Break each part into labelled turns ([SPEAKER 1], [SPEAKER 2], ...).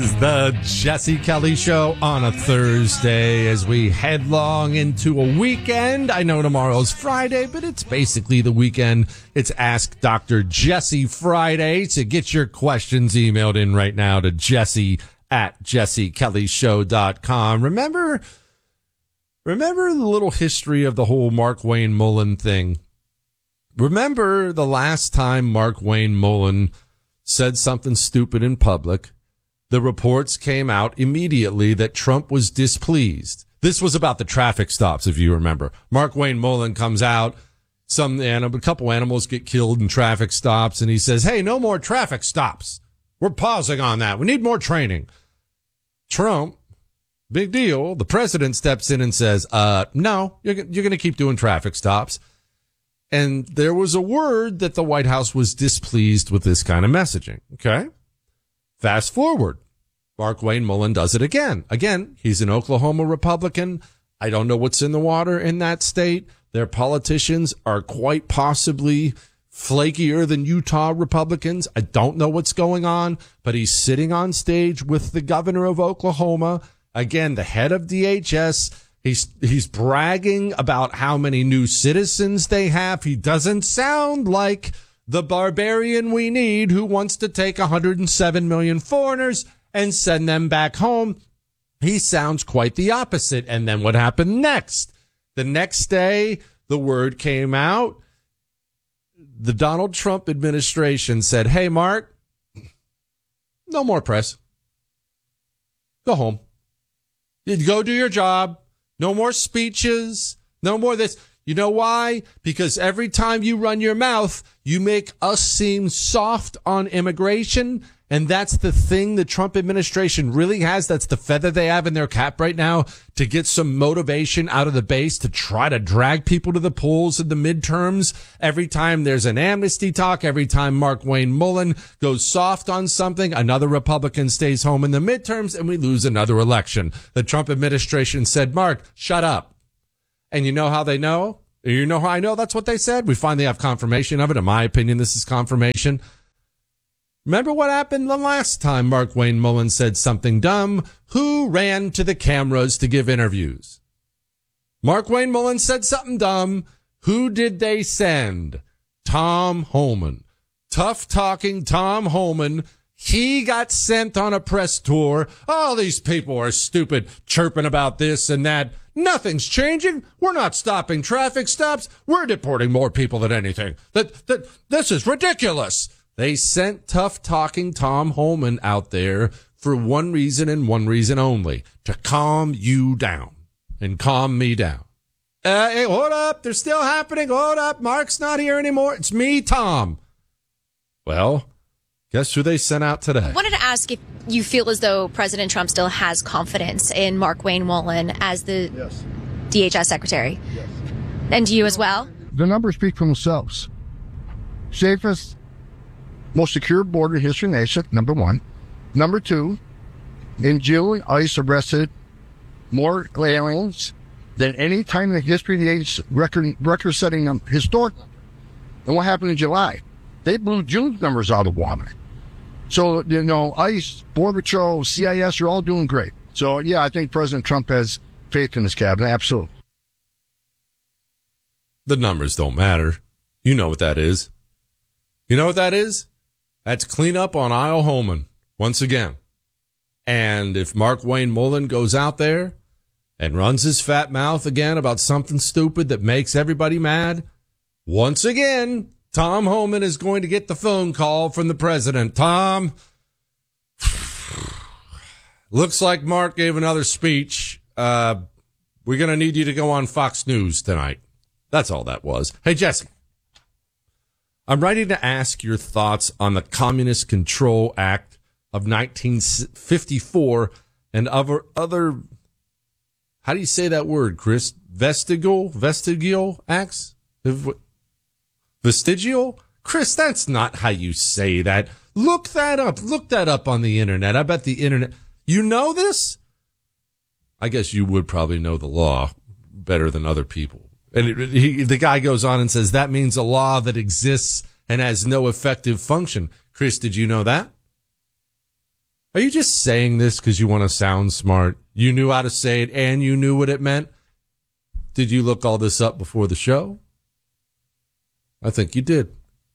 [SPEAKER 1] The Jesse Kelly Show on a Thursday as we headlong into a weekend. I know tomorrow's Friday, but it's basically the weekend. It's Ask Dr. Jesse Friday. So get your questions emailed in right now to jesse@jessekellyshow.com. Remember the little history of the whole Mark Wayne Mullen thing? Remember the last time Mark Wayne Mullen said something stupid in public? The reports came out immediately that Trump was displeased. This was about the traffic stops, if you remember. Mark Wayne Mullen comes out, a couple animals get killed in traffic stops, and he says, hey, no more traffic stops. We're pausing on that. We need more training. Trump, big deal. The president steps in and says, no, you're going to keep doing traffic stops. And there was a word that the White House was displeased with this kind of messaging. Okay. Fast forward. Mark Wayne Mullen does it again. Again, he's an Oklahoma Republican. I don't know what's in the water in that state. Their politicians are quite possibly flakier than Utah Republicans. I don't know what's going on, but he's sitting on stage with the governor of Oklahoma. Again, the head of DHS. He's bragging about how many new citizens they have. He doesn't sound like the barbarian we need who wants to take 107 million foreigners and send them back home. He sounds quite the opposite. And then what happened next? The next day, the word came out. The Donald Trump administration said, hey, Mark, no more press. Go home. You go do your job. No more speeches. No more this. You know why? Because every time you run your mouth, you make us seem soft on immigration. And that's the thing the Trump administration really has. That's the feather they have in their cap right now to get some motivation out of the base to try to drag people to the polls in the midterms. Every time there's an amnesty talk, every time Mark Wayne Mullen goes soft on something, another Republican stays home in the midterms and we lose another election. The Trump administration said, Mark, shut up. And you know how they know? You know how I know that's what they said? We finally have confirmation of it. In my opinion, this is confirmation. Remember what happened the last time Mark Wayne Mullen said something dumb? Who ran to the cameras to give interviews? Mark Wayne Mullen said something dumb. Who did they send? Tom Homan. Tough talking Tom Homan. He got sent on a press tour. All these people are stupid, chirping about this and that. Nothing's changing. We're not stopping traffic stops. We're deporting more people than anything. This is ridiculous. They sent tough-talking Tom Homan out there for one reason and one reason only, to calm you down and calm me down. Hey, hold up. They're still happening. Hold up. Mark's not here anymore. It's me, Tom. Well, guess who they sent out today?
[SPEAKER 2] I wanted to ask if you feel as though President Trump still has confidence in Mark Wayne Mullen as the DHS secretary. Yes. And you as well?
[SPEAKER 3] The numbers speak for themselves. Safest, most secure border in history nation, number one. Number two, in June, ICE arrested more aliens than any time in the history of the age, record-setting historic. And what happened in July? They blew June's numbers out of the water. So, ICE, Border Patrol, CIS are all doing great. So, yeah, I think President Trump has faith in his cabinet. Absolutely.
[SPEAKER 1] The numbers don't matter. You know what that is. You know what that is? That's cleanup on Isle Homan once again. And if Mark Wayne Mullen goes out there and runs his fat mouth again about something stupid that makes everybody mad, once again, Tom Homan is going to get the phone call from the president. Tom, looks like Mark gave another speech. We're going to need you to go on Fox News tonight. That's all that was. Hey, Jesse, I'm writing to ask your thoughts on the Communist Control Act of 1954 and other, how do you say that word, Chris? Vestigial acts? Vestigial? Chris, that's not how you say that. Look that up. Look that up on the internet. I bet the internet. You know this? I guess you would probably know the law better than other people. And the guy goes on and says that means a law that exists and has no effective function. Chris, did you know that? Are you just saying this because you want to sound smart? You knew how to say it and you knew what it meant? Did you look all this up before the show? I think you did.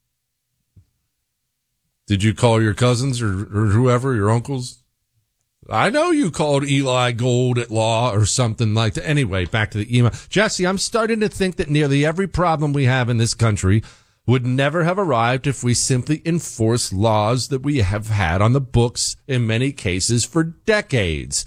[SPEAKER 1] Did you call your cousins or whoever, your uncles? I know you called Eli Gold at law or something like that. Anyway, back to the email. Jesse, I'm starting to think that nearly every problem we have in this country would never have arrived if we simply enforced laws that we have had on the books in many cases for decades.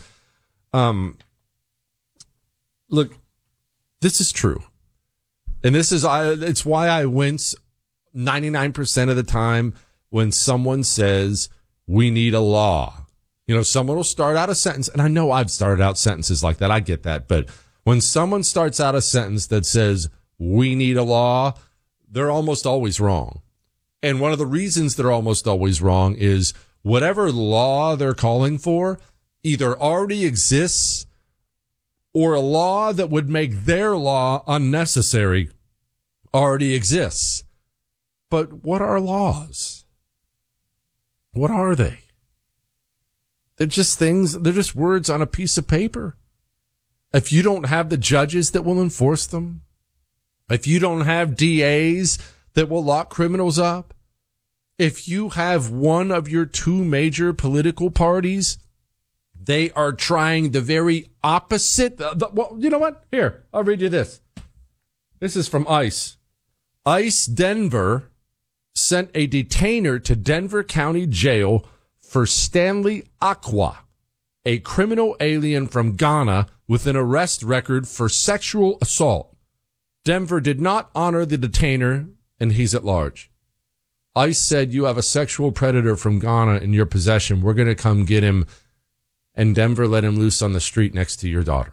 [SPEAKER 1] Look, this is true. And it's why I wince 99% of the time when someone says we need a law. You know, someone will start out a sentence, and I know I've started out sentences like that. I get that. But when someone starts out a sentence that says we need a law, they're almost always wrong. And one of the reasons they're almost always wrong is whatever law they're calling for either already exists or a law that would make their law unnecessary already exists. But what are laws? What are they? They're just things, they're just words on a piece of paper. If you don't have the judges that will enforce them, if you don't have DAs that will lock criminals up, if you have one of your two major political parties, they are trying the very opposite. Well, you know what? Here, I'll read you this. This is from ICE. ICE Denver sent a detainer to Denver County Jail for Stanley Aqua, a criminal alien from Ghana with an arrest record for sexual assault. Denver did not honor the detainer, and he's at large. ICE said, you have a sexual predator from Ghana in your possession. We're going to come get him. And Denver let him loose on the street next to your daughter.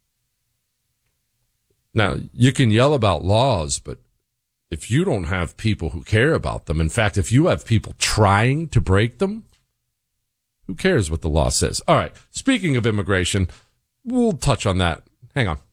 [SPEAKER 1] Now, you can yell about laws, but if you don't have people who care about them, in fact, if you have people trying to break them, who cares what the law says? All right. Speaking of immigration, we'll touch on that. Hang on.